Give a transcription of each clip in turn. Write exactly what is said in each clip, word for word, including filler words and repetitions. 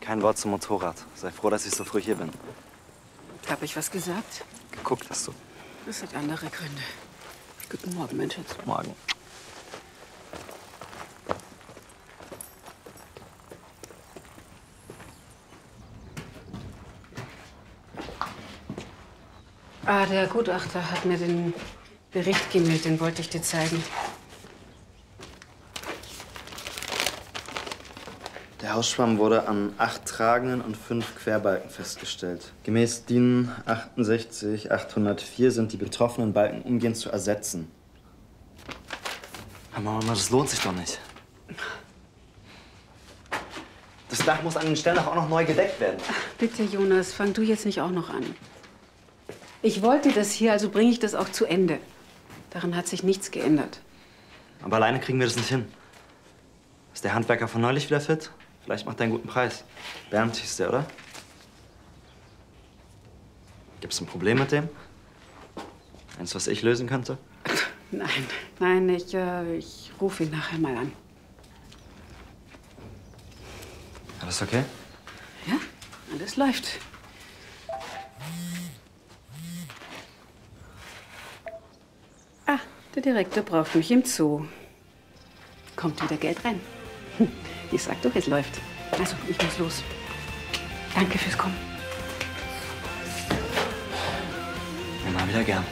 Kein Wort zum Motorrad. Sei froh, dass ich so früh hier bin. Hab ich was gesagt? Geguckt hast du. Das hat andere Gründe. Guten Morgen, mein Schatz. Morgen. Ah, der Gutachter hat mir den Bericht gemeldet, den wollte ich dir zeigen. Der Hausschwamm wurde an acht tragenden und fünf Querbalken festgestellt. Gemäß D I N achtundsechzig achthundertvier sind die betroffenen Balken umgehend zu ersetzen. Aber Mama, das lohnt sich doch nicht. Das Dach muss an den Stellen auch noch neu gedeckt werden. Ach, bitte, Jonas, fang du jetzt nicht auch noch an. Ich wollte das hier, also bringe ich das auch zu Ende. Daran hat sich nichts geändert. Aber alleine kriegen wir das nicht hin. Ist der Handwerker von neulich wieder fit? Vielleicht macht er einen guten Preis. Bernd hieß der, oder? Gibt's ein Problem mit dem? Eins, was ich lösen könnte? Nein, nein, ich, äh, ich rufe ihn nachher mal an. Alles okay? Ja, alles läuft. Ah, der Direktor braucht mich im Zoo. Kommt wieder Geld rein. Ich sag doch, es läuft. Also, ich muss los. Danke fürs Kommen. Immer wieder gern.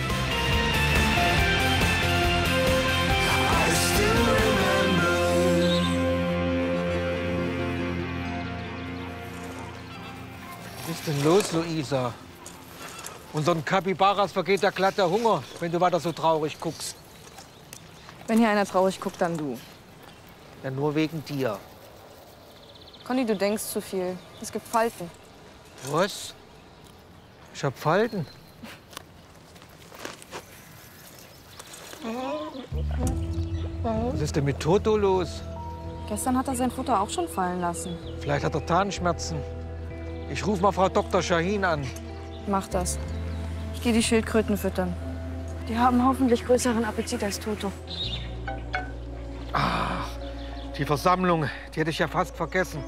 Was ist denn los, Luisa? Unseren Kapibaras vergeht der glatte Hunger, wenn du weiter so traurig guckst. Wenn hier einer traurig guckt, dann du. Ja, nur wegen dir. Conny, du denkst zu viel. Es gibt Falten. Was? Ich hab Falten. Was ist denn mit Toto los? Gestern hat er sein Futter auch schon fallen lassen. Vielleicht hat er Zahnschmerzen. Ich ruf mal Frau Doktor Shahin an. Mach das. Ich gehe die Schildkröten füttern. Die haben hoffentlich größeren Appetit als Toto. Ach, die Versammlung, die hätte ich ja fast vergessen.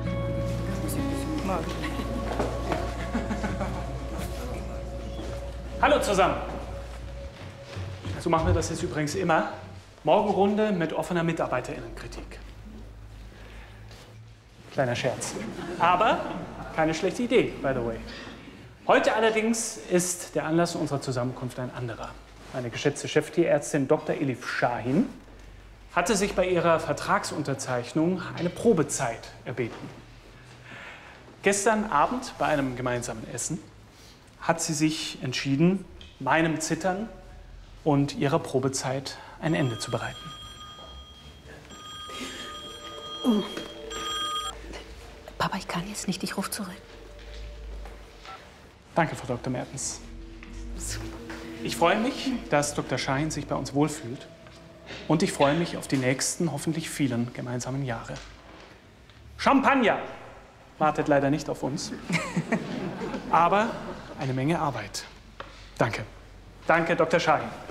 Hallo zusammen. So machen wir das jetzt übrigens immer. Morgenrunde mit offener MitarbeiterInnenkritik. Kleiner Scherz. Aber keine schlechte Idee, by the way. Heute allerdings ist der Anlass unserer Zusammenkunft ein anderer. Meine geschätzte Cheftierärztin Doktor Elif Shahin hatte sich bei ihrer Vertragsunterzeichnung eine Probezeit erbeten. Gestern Abend bei einem gemeinsamen Essen hat sie sich entschieden, meinem Zittern und ihrer Probezeit ein Ende zu bereiten. Oh. Papa, ich kann jetzt nicht, ich rufe zurück. Danke, Frau Doktor Mertens. Ich freue mich, dass Doktor Shahin sich bei uns wohlfühlt. Und ich freue mich auf die nächsten, hoffentlich vielen gemeinsamen Jahre. Champagner wartet leider nicht auf uns, aber eine Menge Arbeit. Danke. Danke, Doktor Shahin.